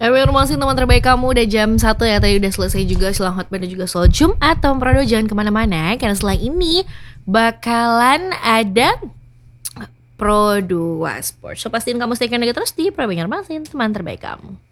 Informasi teman terbaik kamu udah jam 1 ya. Tadi udah selesai juga Silang Hotman dan juga Soal Jumat. Tom Prado jangan kemana-mana, karena setelah ini bakalan ada Pro 2 Sport. So pastiin kamu stay kan terus di Pro Banjarmasin, teman terbaik kamu.